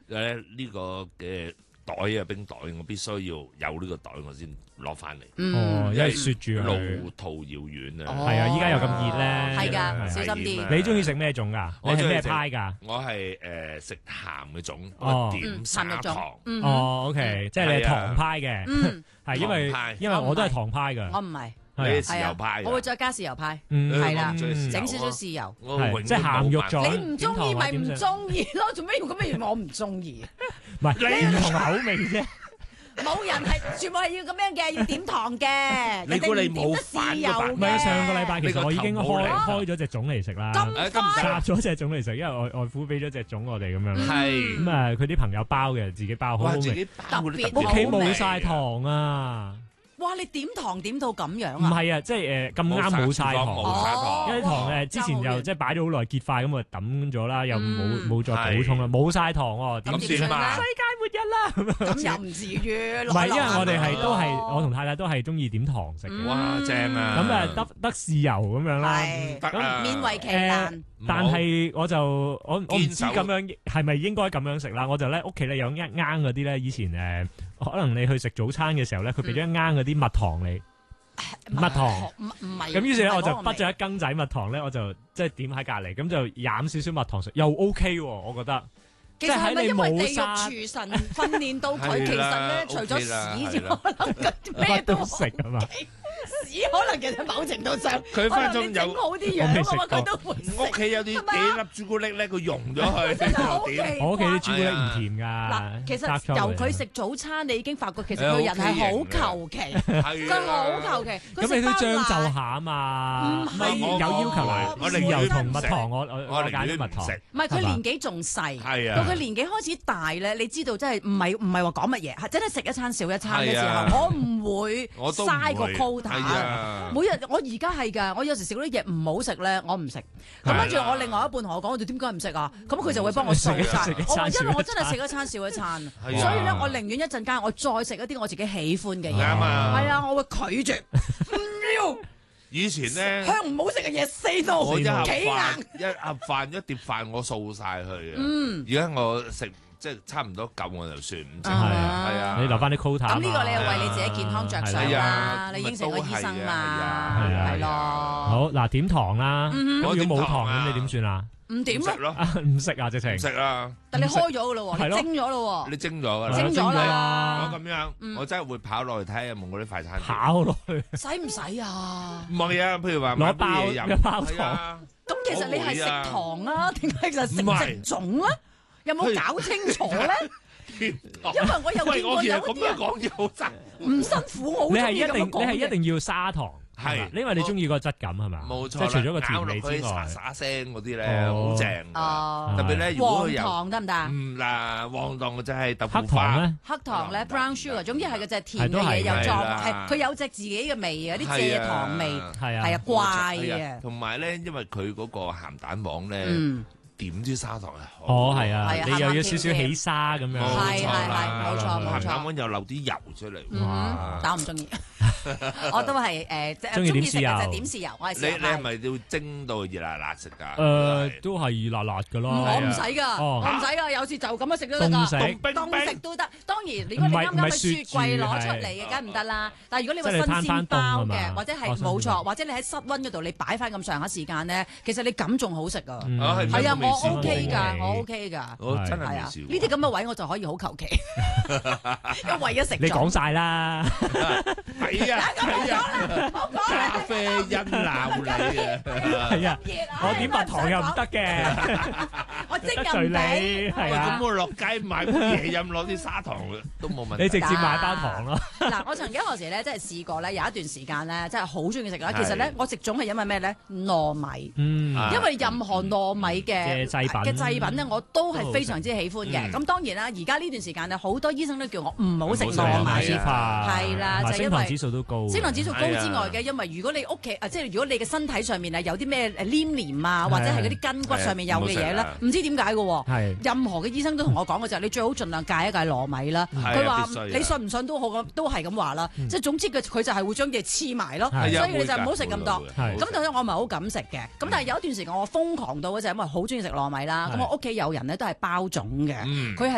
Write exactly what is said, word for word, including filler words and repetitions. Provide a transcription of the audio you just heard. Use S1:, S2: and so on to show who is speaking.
S1: 咧呢個嘅袋啊冰袋，我必須要有呢個袋我先攞翻嚟。
S2: 哦，因為雪住佢
S1: 路途遙遠啊。
S2: 係啊，依家又咁熱咧。
S3: 係㗎，小心啲。
S2: 你中意食咩種㗎？你係咩派㗎？
S1: 我係誒食鹹嘅種，
S2: 哦
S1: 點砂糖。
S2: 哦，OK，即係你係糖派嘅。
S3: 嗯，
S2: 係因為因為我都係糖派㗎。
S3: 我唔係。
S1: 你係豉油派，
S3: 我會再加豉油派，
S2: 嗯，
S3: 係啦，整少少豉油，
S2: 係即係鹹肉咗。
S3: 你唔中意咪唔中意咯？做咩要咁樣？我唔中意。
S2: 唔係你唔同口味啫。
S3: 冇人係全部係要咁樣嘅，要點糖嘅。
S1: 你估你冇豉油嘅？
S2: 唔係上個禮拜其實我已經開開咗隻粽嚟食啦，
S3: 咁快
S2: 殺咗隻粽嚟食，因為外外父俾咗隻粽我哋咁樣。
S1: 係
S2: 咁啊，佢啲朋友包嘅，自己包好好味。
S3: 特別
S2: 屋企冇晒糖啊！
S3: 哇！你點糖點到咁樣啊？
S2: 唔係啊，即係誒咁啱冇晒糖，因為糖誒之前又即係擺咗好耐結塊咁啊抌咗啦，又冇冇再補充啦，冇晒糖喎，點算啊？世界末日啦！
S3: 咁又唔至於。
S2: 唔係，因為我哋係都係我同太太都係中意點糖食嘅。
S1: 哇！正啊！
S2: 咁啊得得豉油咁樣啦，
S3: 咁勉為其難。
S2: 但係我就我我唔知咁樣係咪應該咁樣食啦，我就咧屋企咧有一啱嗰啲咧，以前誒可能你去食早餐嘅時候咧，佢俾咗一啱嗰啲蜜糖你，蜜糖
S3: 唔唔係。
S2: 咁於是咧我就畢咗一羹仔蜜糖咧，我就即係點喺隔離，咁就飲少少蜜糖食，又 OK 喎，我覺得。
S3: 其實係咪因為地獄廚神訓練到佢其實咧，除咗屎之外，咩都
S2: 食啊嘛？
S3: 屎可能其實某程度上，
S1: 佢分鐘有
S3: 好啲樣，我話佢都會食。
S1: 屋企有啲幾粒朱古力咧，佢溶咗佢。
S2: 我屋企啲朱古力唔甜㗎。
S3: 嗱，其實由佢食早餐，你已經發覺其實佢人係好求其，佢好求其。
S2: 咁你都將就下啊嘛？唔係有要求嚟，我豉油同蜜糖，我我我揀啲蜜糖。
S3: 唔係佢年紀仲細，到佢年紀開始大咧，你知道真係唔係唔係話講乜嘢，係真係食一餐少一餐嘅時候，我唔會嘥個 quota。每日我而家係㗎，我有時食嗰啲嘢唔好食咧，我唔食。咁跟住我另外一半同我講，我哋點解唔食啊？咁佢就會幫我數晒。我話因為我真係食一餐少一餐，所以咧我寧願一陣間我再食一啲我自己喜歡嘅嘢。
S1: 啱啊！
S3: 係啊，我會拒絕唔要。
S1: 以前咧
S3: 香唔好食嘅嘢死到
S1: 我一盒
S3: 幾硬，
S1: 一盒飯一碟飯我掃晒佢啊！
S3: 嗯，
S1: 而家我食即係差唔多夠我就算，唔食係
S3: 啊
S1: 係啊！
S2: 你留翻啲 quota。
S3: 咁呢個你係為你自己健康着想啦，你應承個醫生嘛，係咯。
S2: 好嗱，點糖啦，咁如果冇糖咁你點算啊？
S3: 唔點咯，
S2: 唔食啊，直情
S1: 唔食啊！
S3: 但你開咗噶咯喎，你蒸咗咯喎，
S1: 你蒸咗噶啦，
S3: 蒸咗啦。
S1: 我咁樣，我真係會跑落去睇下有冇嗰啲快餐店。
S2: 跑落去，
S3: 使唔使啊？
S1: 唔係啊，譬如話
S2: 攞包
S1: 一
S2: 包糖。
S3: 咁其實你係食糖啊，定係其實食食種咧？有冇搞清楚咧？因為我有見過有
S1: 咁樣講嘢好真，
S3: 唔辛苦，我好
S2: 你係一定
S3: 你
S2: 係一定要砂糖。係，因為你中意個質感係嘛？
S1: 冇錯，
S2: 即係除咗個甜味之外，
S1: 沙沙聲嗰啲咧好正。
S3: 哦，
S1: 特別咧，如果佢有
S3: 黃糖得唔得？
S1: 唔嗱，黃糖嘅就係豆腐
S2: 黑糖咧，
S3: 黑糖咧 brown sugar，總之係嗰隻甜嘅嘢有裝，係佢有隻自己嘅味啊，啲蔗糖味，
S2: 係啊，
S3: 係啊，怪啊。
S1: 同埋咧，因為佢嗰個鹹蛋黃咧。點啲砂糖啊！
S2: 哦，係啊，你又要少少起沙咁樣，
S3: 係係係，冇錯冇錯。
S1: 鹹蛋又漏啲油出嚟，
S3: 哇！但我唔中意，我都係誒，即係
S2: 中意點豉油，
S3: 就點豉油。我係
S1: 你你係咪要蒸到熱辣辣食㗎？
S2: 誒，都係熱辣辣㗎咯。
S3: 我唔使㗎，我唔使㗎，有時就咁樣食都得㗎，凍食都得。當然，如果你啱啱喺雪櫃攞出嚟嘅，梗唔得啦。但係如果你話新鮮包嘅，或者係冇錯，或者你喺室溫嗰度你擺翻咁上下時間咧，其實你咁仲好食㗎。係啊，我 OK 㗎，我 OK 㗎，
S1: 我真係
S3: 啊！呢啲咁嘅位我就可以好求其，因為為咗食。
S2: 你講晒啦，
S1: 係啊，係啊，咖啡因鬧你啊，
S2: 係啊，我點蜜糖又唔得嘅，
S3: 我即刻唔俾。
S2: 係啊，
S1: 咁我落街買杯嘢飲，攞啲砂糖都冇問題。
S2: 你直接買包糖咯。
S3: 嗱，我曾經嗰時咧，真係試過咧，有一段時間咧，真係好中意食啦。其實咧，我食粽係因為咩咧？糯米，
S2: 嗯，
S3: 因為任何糯米嘅
S2: 嘅製品
S3: 嘅製品咧，我都係非常之喜歡嘅。咁當然啦，而家呢段時間咧，好多醫生都叫我唔好食糯米，係啦，就因為
S2: 升糖指數都高，
S3: 升糖指數高之外嘅，因為如果你屋企啊，即係如果你嘅身體上面啊有啲咩誒黏連啊，或者係嗰啲筋骨上面有嘅嘢咧，唔知點解嘅喎。任何嘅醫生都同我講嘅就係你最好盡量戒一戒糯米啦。佢話你信唔信都好咁，都係咁話啦。即係總之佢佢就係會將嘢黐埋咯，所以你就唔好食咁多。咁但係我唔係好敢食嘅。咁但係有一段時間我瘋狂到就係因為好中意食糯米啦。咁我屋企有人咧都係包粽嘅，佢係